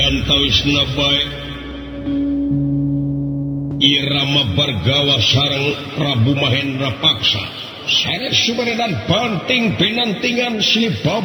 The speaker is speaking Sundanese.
antawisna bae irama bargawa sareng Prabu Mahendra Paksa sanes sumaredan banting pinantingan silih